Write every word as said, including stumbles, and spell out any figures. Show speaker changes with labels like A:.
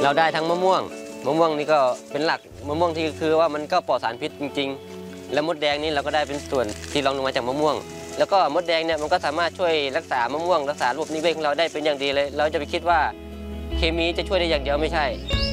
A: เราได้ทั้งมะม่วงมะม่วงนี่ก็เป็นหลักมะม่วงที่คือว่ามันก็ปลอดสารพิษจริงๆแล้วมดแดงนี่เราก็ได้เป็นส่วนที่รองลงมาจากมะม่วงแล้วก็มดแดงเนี่ยมันก็สามารถช่วยรักษามะม่วงรักษาระบบนิเวศของเราได้เป็นอย่างดีเลยเราจะไปคิดว่าเคมีจะช่วยได้อย่างเดียวไม่ใช่